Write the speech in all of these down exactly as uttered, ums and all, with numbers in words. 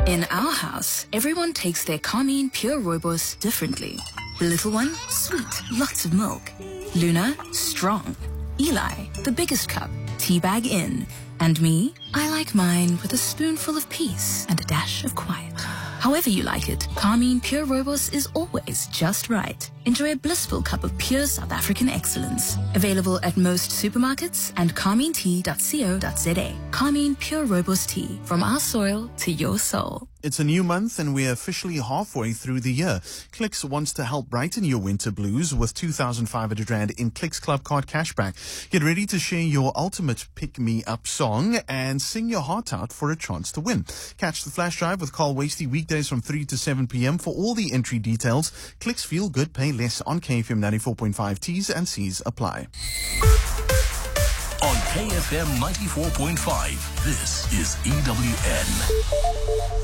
In our house, everyone takes their Carmine Pure Rooibos differently. The little one, sweet, lots of milk. Luna, strong. Eli, the biggest cup, teabag in. And me, I like mine with a spoonful of peace and a dash of quiet. However you like it, Carmine Pure Rooibos is always just right. Enjoy a blissful cup of pure South African excellence. Available at most supermarkets and carmine tea dot co dot za. Carmine Pure Rooibos Tea, from our soil to your soul. It's a new month and we're officially halfway through the year. Clicks wants to help brighten your winter blues with two thousand five hundred rand in Clicks Club Card cashback. Get ready to share your ultimate pick-me-up song and sing your heart out for a chance to win. Catch the flash drive with Carl Wasty weekdays from three to seven p.m. for all the entry details. Clicks feel good, pay less on K F M ninety-four point five. T's and C's apply. On K F M ninety-four point five, this is E W N.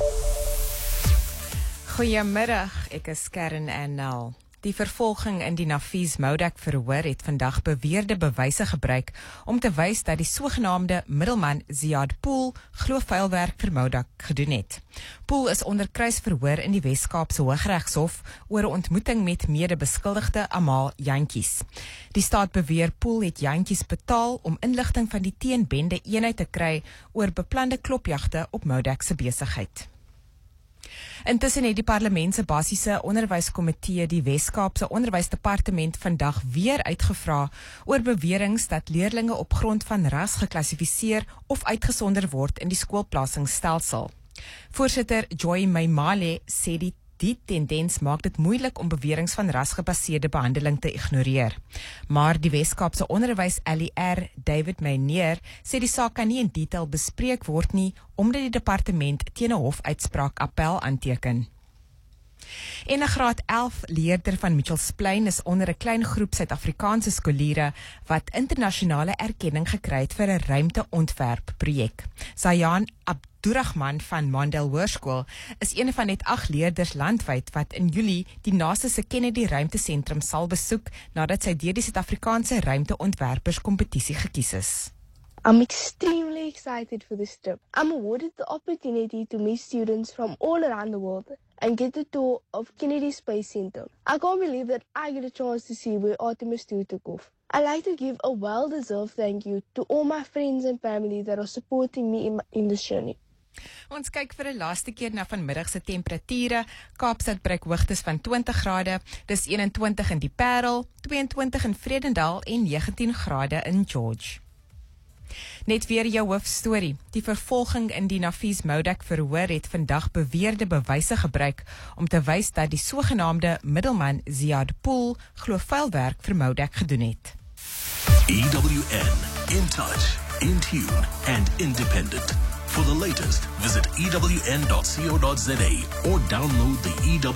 Goeiemiddag, ek is Karen Annel. Die vervolging in die Nafees Moudek verhoor het vandag beweerde bewyse gebruik om te wys dat die sogenaamde middelman Ziad Pool glo vuilwerk vir Moudek gedoen het. Pool is onder kruisverhoor in die Wes-Kaapse Hooggeregshof oor 'n ontmoeting met mede-beskuldigde Amal Jantjies. Die staat beweer Pool het Jantjies betaal om inligting van die teenbende eenheid te kry oor beplande klopjagte op Moudek se besigheid. Intussen het die Parlement se basiese onderwyskomitee die Wes-Kaapse Onderwysdepartement vandag weer uitgevra oor beweringe dat leerlinge op grond van ras geklassifiseer of uitgesonder word in die skoolplasingsstelsel. Voorsitter Joy Maimale sê die Die tendens maak dit moeilik om beweringe van rasgebaseerde behandeling te ignoreer. Maar die Wes-Kaapse Onderwys L E R David Meunier sê die saak kan nie in detail bespreek word nie omdat die departement teen 'n hofuitspraak appel aanteken. En 'n graad elf leerder van Mitchells Plain is onder 'n klein groep Suid-Afrikaanse skoliere wat internasionale erkenning gekry het vir 'n ruimteontwerpprojek. Zayan Abdurrahman van Mondale Hoërskool is een van net agt leerders landwyd wat in Julie die NASA se Kennedy Ruimtesentrum sal besoek nadat sy deur die Suid-Afrikaanse ruimteontwerperskompetisie gekies is. I'm extremely excited for this trip. I'm awarded the opportunity to meet students from all around the world and get the tour of Kennedy Space Center. I can't believe that I get a chance to see where Artemis two took off. I'd like to give a well-deserved thank you to all my friends and family that are supporting me in, my, in this journey. Ons kyk vir 'n laaste keer na vanmiddag se temperature. Kaapstad bereik hoogtes van twintig grade, dis eenentwintig in die Parel, tweeëntwintig in Vredendal en negentien grade in George. Net weer jou hoofstorie. Die vervolging in die Nafees Moudek verhoor het vandag beweerde bewyse gebruik om te wys dat die sogenaamde middelman Ziad Pool glo vuilwerk vir Moudek gedoen het. E W N, in touch, in tune and independent. For the latest, visit E W N dot co dot za or download the E W